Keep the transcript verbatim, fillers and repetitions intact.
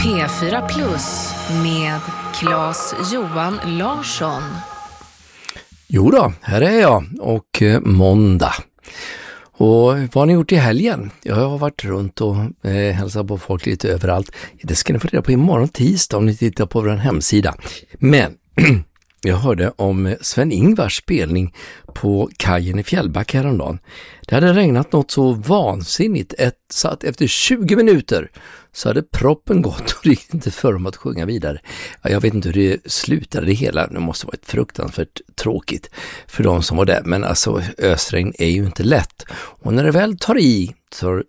P fyra Plus med Claes-Johan Larsson. Jo då, här är jag och eh, måndag. Och vad har ni gjort i helgen? Jag har varit runt och eh, hälsat på folk lite överallt. Det ska ni få reda på imorgon tisdag om ni tittar på vår hemsida. Men jag hörde om Sven-Ingvars spelning på kajen i Fjällback häromdagen. Det hade regnat något så vansinnigt ett, så att efter tjugo minuter så hade proppen gått och det gick inte för dem att sjunga vidare. Jag vet inte hur det slutade det hela. Det måste varit fruktansvärt tråkigt för de som var där. Men alltså ösregn är ju inte lätt. Och när det väl tar i så,